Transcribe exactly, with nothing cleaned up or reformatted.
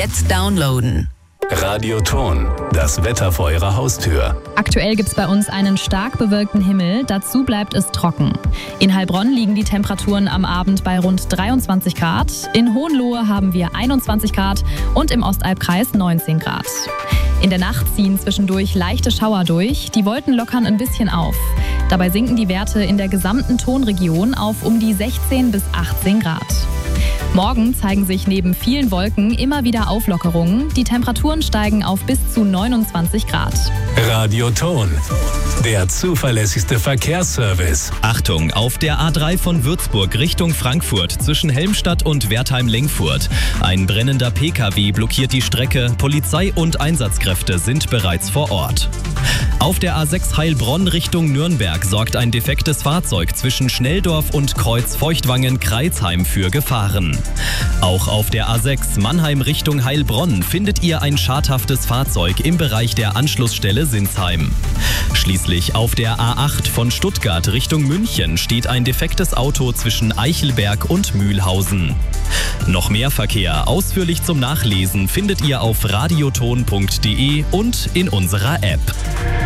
Jetzt downloaden. Radioton, das Wetter vor Ihrer Haustür. Aktuell gibt es bei uns einen stark bewölkten Himmel, dazu bleibt es trocken. In Heilbronn liegen die Temperaturen am Abend bei rund dreiundzwanzig Grad, in Hohenlohe haben wir einundzwanzig Grad und im Ostalbkreis neunzehn Grad. In der Nacht ziehen zwischendurch leichte Schauer durch, die Wolken lockern ein bisschen auf. Dabei sinken die Werte in der gesamten Tonregion auf um die sechzehn bis achtzehn Grad. Morgen zeigen sich neben vielen Wolken immer wieder Auflockerungen. Die Temperaturen steigen auf bis zu neunundzwanzig Grad. Radioton, der zuverlässigste Verkehrsservice. Achtung, auf der A drei von Würzburg Richtung Frankfurt zwischen Helmstadt und Wertheim-Lengfurt. Ein brennender P K W blockiert die Strecke. Polizei und Einsatzkräfte sind bereits vor Ort. Auf der A sechs Heilbronn Richtung Nürnberg sorgt ein defektes Fahrzeug zwischen Schnelldorf und Kreuz Feuchtwangen-Kreilsheim für Gefahren. Auch auf der A sechs Mannheim Richtung Heilbronn findet ihr ein schadhaftes Fahrzeug im Bereich der Anschlussstelle Sinsheim. Schließlich auf der A acht von Stuttgart Richtung München steht ein defektes Auto zwischen Eichelberg und Mühlhausen. Noch mehr Verkehr ausführlich zum Nachlesen findet ihr auf radioton punkt de und in unserer App.